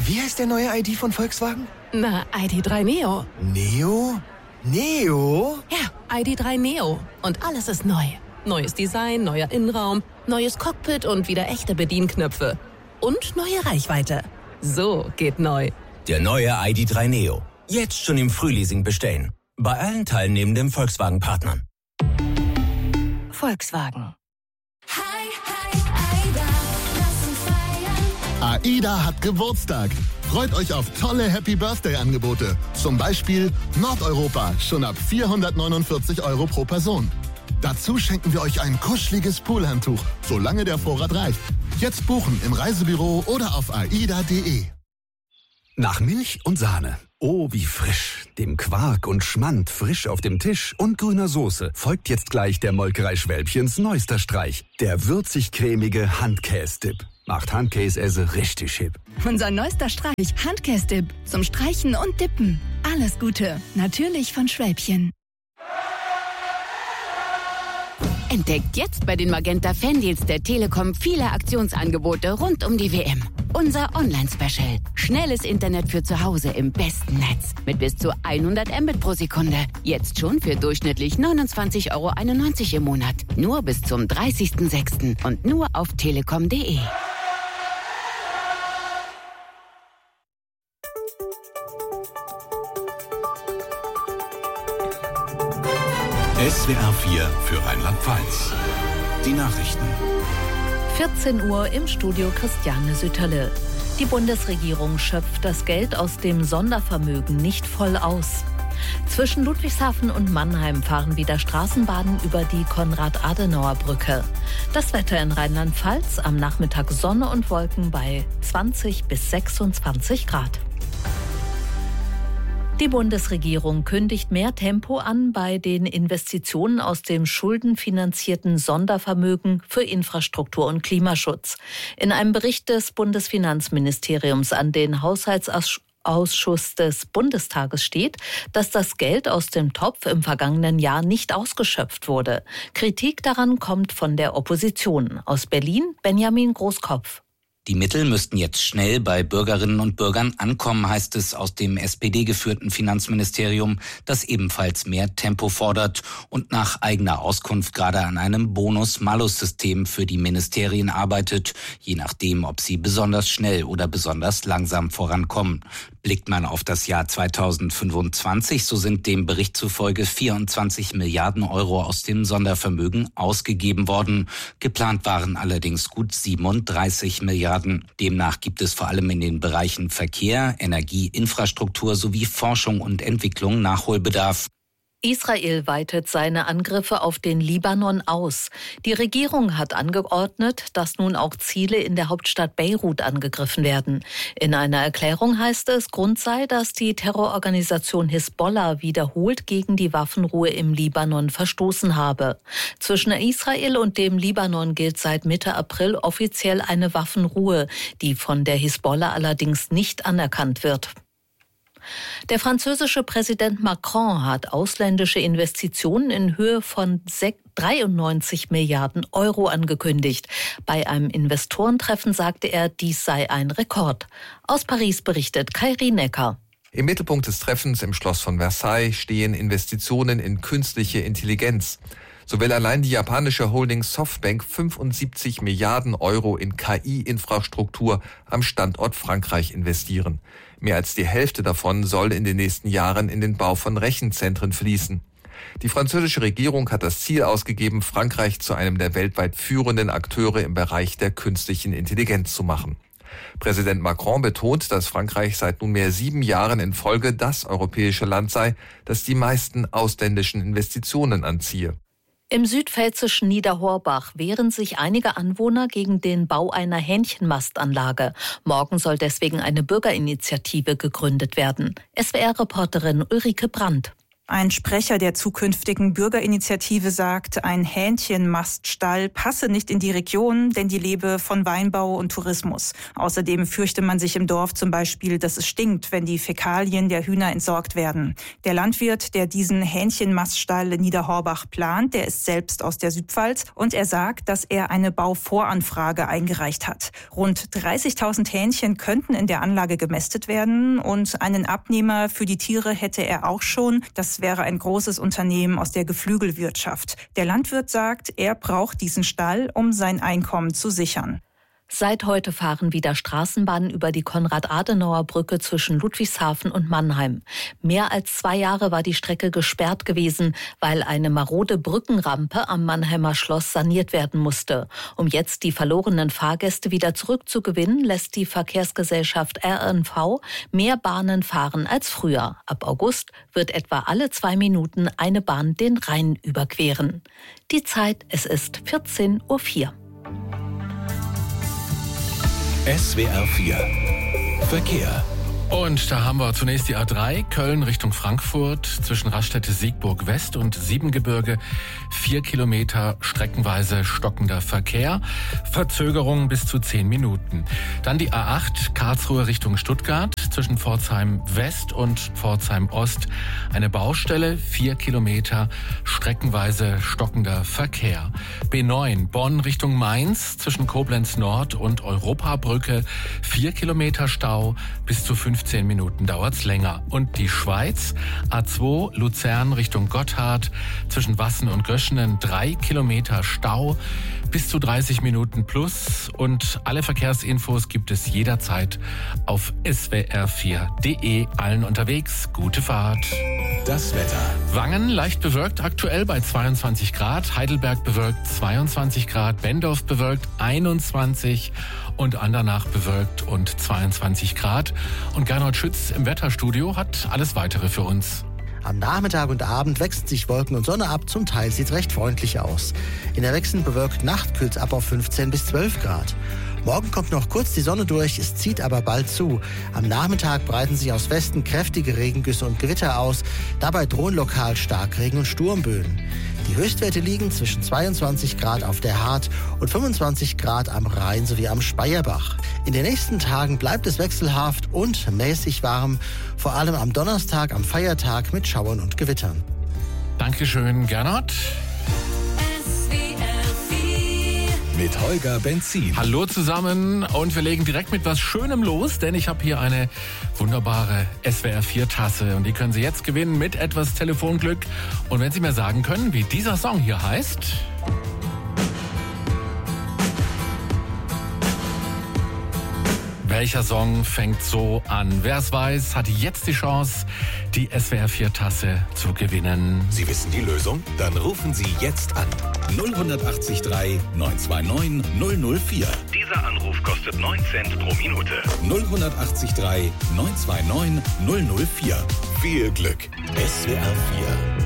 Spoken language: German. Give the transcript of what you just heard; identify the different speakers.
Speaker 1: Wie heißt der neue ID von Volkswagen?
Speaker 2: Na, ID.3 Neo.
Speaker 1: Neo? Neo?
Speaker 2: Ja, ID.3 Neo. Und alles ist neu. Neues Design, neuer Innenraum, neues Cockpit und wieder echte Bedienknöpfe. Und neue Reichweite. So geht neu.
Speaker 3: Der neue ID.3 Neo. Jetzt schon im Frühleasing bestellen. Bei allen teilnehmenden Volkswagen-Partnern.
Speaker 2: Volkswagen.
Speaker 4: AIDA hat Geburtstag. Freut euch auf tolle Happy-Birthday-Angebote. Zum Beispiel Nordeuropa, schon ab 449 € pro Person. Dazu schenken wir euch ein kuscheliges Poolhandtuch, solange der Vorrat reicht. Jetzt buchen im Reisebüro oder auf aida.de.
Speaker 5: Nach Milch und Sahne. Oh, wie frisch. Dem Quark und Schmand frisch auf dem Tisch und grüner Soße folgt jetzt gleich der Molkerei Schwälbchens neuester Streich. Der würzig-cremige Handkäse-Dip. Macht Handkäse richtig hip.
Speaker 6: Unser neuester Streich, Handkäse-Dip. Zum Streichen und Dippen. Alles Gute. Natürlich von Schwälbchen.
Speaker 7: Entdeckt jetzt bei den Magenta Fandeals der Telekom viele Aktionsangebote rund um die WM. Unser Online-Special. Schnelles Internet für zu Hause im besten Netz. Mit bis zu 100 Mbit pro Sekunde. Jetzt schon für durchschnittlich 29,91 € im Monat. Nur bis zum 30.06. und nur auf telekom.de.
Speaker 8: SWR 4 für Rheinland-Pfalz. Die Nachrichten.
Speaker 9: 14 Uhr im Studio Christiane Sütterle. Die Bundesregierung schöpft das Geld aus dem Sondervermögen nicht voll aus. Zwischen Ludwigshafen und Mannheim fahren wieder Straßenbahnen über die Konrad-Adenauer-Brücke. Das Wetter in Rheinland-Pfalz, am Nachmittag Sonne und Wolken bei 20 bis 26 Grad. Die Bundesregierung kündigt mehr Tempo an bei den Investitionen aus dem schuldenfinanzierten Sondervermögen für Infrastruktur und Klimaschutz. In einem Bericht des Bundesfinanzministeriums an den Haushaltsausschuss des Bundestages steht, dass das Geld aus dem Topf im vergangenen Jahr nicht ausgeschöpft wurde. Kritik daran kommt von der Opposition. Aus Berlin, Benjamin Großkopf.
Speaker 10: Die Mittel müssten jetzt schnell bei Bürgerinnen und Bürgern ankommen, heißt es aus dem SPD-geführten Finanzministerium, das ebenfalls mehr Tempo fordert und nach eigener Auskunft gerade an einem Bonus-Malus-System für die Ministerien arbeitet, je nachdem, ob sie besonders schnell oder besonders langsam vorankommen. Blickt man auf das Jahr 2025, so sind dem Bericht zufolge 24 Milliarden € aus dem Sondervermögen ausgegeben worden. Geplant waren allerdings gut 37 Milliarden. Demnach gibt es vor allem in den Bereichen Verkehr, Energie, Infrastruktur sowie Forschung und Entwicklung Nachholbedarf.
Speaker 9: Israel weitet seine Angriffe auf den Libanon aus. Die Regierung hat angeordnet, dass nun auch Ziele in der Hauptstadt Beirut angegriffen werden. In einer Erklärung heißt es, Grund sei, dass die Terrororganisation Hisbollah wiederholt gegen die Waffenruhe im Libanon verstoßen habe. Zwischen Israel und dem Libanon gilt seit Mitte April offiziell eine Waffenruhe, die von der Hisbollah allerdings nicht anerkannt wird. Der französische Präsident Macron hat ausländische Investitionen in Höhe von 93 Milliarden € angekündigt. Bei einem Investorentreffen sagte er, dies sei ein Rekord. Aus Paris berichtet Kairi Necker.
Speaker 11: Im Mittelpunkt des Treffens im Schloss von Versailles stehen Investitionen in künstliche Intelligenz. So will allein die japanische Holding Softbank 75 Milliarden € in KI-Infrastruktur am Standort Frankreich investieren. Mehr als die Hälfte davon soll in den nächsten Jahren in den Bau von Rechenzentren fließen. Die französische Regierung hat das Ziel ausgegeben, Frankreich zu einem der weltweit führenden Akteure im Bereich der künstlichen Intelligenz zu machen. Präsident Macron betont, dass Frankreich seit nunmehr 7 Jahren in Folge das europäische Land sei, das die meisten ausländischen Investitionen anziehe.
Speaker 9: Im südpfälzischen Niederhorbach wehren sich einige Anwohner gegen den Bau einer Hähnchenmastanlage. Morgen soll deswegen eine Bürgerinitiative gegründet werden. SWR-Reporterin Ulrike Brandt.
Speaker 12: Ein Sprecher der zukünftigen Bürgerinitiative sagt, ein Hähnchenmaststall passe nicht in die Region, denn die lebe von Weinbau und Tourismus. Außerdem fürchte man sich im Dorf zum Beispiel, dass es stinkt, wenn die Fäkalien der Hühner entsorgt werden. Der Landwirt, der diesen Hähnchenmaststall in Niederhorbach plant, der ist selbst aus der Südpfalz und er sagt, dass er eine Bauvoranfrage eingereicht hat. Rund 30.000 Hähnchen könnten in der Anlage gemästet werden und einen Abnehmer für die Tiere hätte er auch schon. Das wäre ein großes Unternehmen aus der Geflügelwirtschaft. Der Landwirt sagt, er braucht diesen Stall, um sein Einkommen zu sichern.
Speaker 9: Seit heute fahren wieder Straßenbahnen über die Konrad-Adenauer-Brücke zwischen Ludwigshafen und Mannheim. Mehr als 2 Jahre war die Strecke gesperrt gewesen, weil eine marode Brückenrampe am Mannheimer Schloss saniert werden musste. Um jetzt die verlorenen Fahrgäste wieder zurückzugewinnen, lässt die Verkehrsgesellschaft RNV mehr Bahnen fahren als früher. Ab August wird etwa alle 2 Minuten eine Bahn den Rhein überqueren. Die Zeit, es ist 14:04 Uhr.
Speaker 8: SWR 4 Verkehr.
Speaker 13: Und da haben wir zunächst die A3, Köln Richtung Frankfurt, zwischen Raststätte Siegburg West und Siebengebirge. 4 Kilometer streckenweise stockender Verkehr. Verzögerung bis zu 10 Minuten. Dann die A8, Karlsruhe Richtung Stuttgart, zwischen Pforzheim West und Pforzheim Ost. Eine Baustelle, 4 Kilometer streckenweise stockender Verkehr. B9, Bonn Richtung Mainz, zwischen Koblenz Nord und Europabrücke. 4 Kilometer Stau, bis zu 15 Minuten dauert's länger. Und die Schweiz, A2 Luzern Richtung Gotthard, zwischen Wassen und Göschenen 3 Kilometer Stau, bis zu 30 Minuten plus. Und alle Verkehrsinfos gibt es jederzeit auf swr4.de. Allen unterwegs, gute Fahrt.
Speaker 8: Das Wetter.
Speaker 13: Wangen leicht bewölkt, aktuell bei 22 Grad. Heidelberg bewölkt 22 Grad. Bendorf bewölkt 21 und Andernach bewölkt und 22 Grad. Und Gernot Schütz im Wetterstudio hat alles Weitere für uns.
Speaker 14: Am Nachmittag und Abend wechseln sich Wolken und Sonne ab. Zum Teil sieht es recht freundlich aus. In der wechselnd bewölkten Nacht kühlt es ab auf 15 bis 12 Grad. Morgen kommt noch kurz die Sonne durch, es zieht aber bald zu. Am Nachmittag breiten sich aus Westen kräftige Regengüsse und Gewitter aus. Dabei drohen lokal Starkregen und Sturmböen. Die Höchstwerte liegen zwischen 22 Grad auf der Hart und 25 Grad am Rhein sowie am Speyerbach. In den nächsten Tagen bleibt es wechselhaft und mäßig warm, vor allem am Donnerstag, am Feiertag mit Schauern und Gewittern.
Speaker 13: Dankeschön, Gernot.
Speaker 8: Mit Holger Benzin.
Speaker 13: Hallo zusammen und wir legen direkt mit was Schönem los, denn ich habe hier eine wunderbare SWR4-Tasse und die können Sie jetzt gewinnen mit etwas Telefonglück. Und wenn Sie mir sagen können, wie dieser Song hier heißt... Welcher Song fängt so an? Wer es weiß, hat jetzt die Chance, die SWR4-Tasse zu gewinnen.
Speaker 8: Sie wissen die Lösung? Dann rufen Sie jetzt an. 0183 929 004.
Speaker 15: Dieser Anruf kostet 9 Cent pro Minute.
Speaker 8: 0183 929 004. Viel Glück. SWR4